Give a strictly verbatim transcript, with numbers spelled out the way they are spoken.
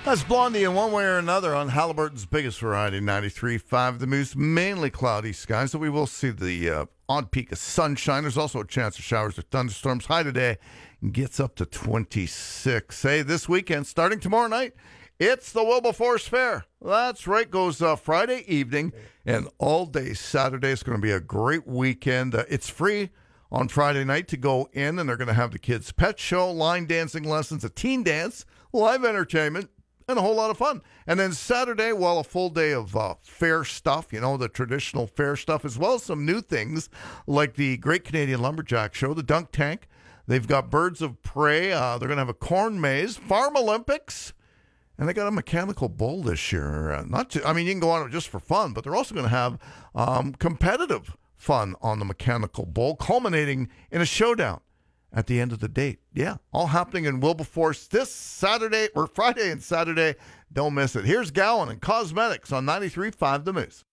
That's Blondie in one way or another on Halliburton's biggest variety, ninety-three point five The Moose. Mainly cloudy skies, so we will see the uh, odd peak of sunshine. There's also a chance of showers or thunderstorms. High today gets up to twenty-six. Hey, this weekend, starting tomorrow night, it's the Wilberforce Fair. That's right, goes uh, Friday evening and all day Saturday. It's going to be a great weekend. Uh, it's free on Friday night to go in, and they're going to have the kids' pet show, line dancing lessons, a teen dance, live entertainment, and a whole lot of fun. And then Saturday, well, a full day of uh, fair stuff, you know, the traditional fair stuff, as well as some new things like the Great Canadian Lumberjack Show, the Dunk Tank. They've got Birds of Prey. Uh, they're going to have a corn maze, Farm Olympics, and they got a mechanical bull this year. Uh, not to, I mean, you can go on it just for fun, but they're also going to have um, competitive fun on the mechanical bull, culminating in a showdown at the end of the date. Yeah, all happening in Wilberforce this Saturday, or Friday and Saturday. Don't miss it. Here's Gowan and Cosmetics on ninety-three point five The Moose.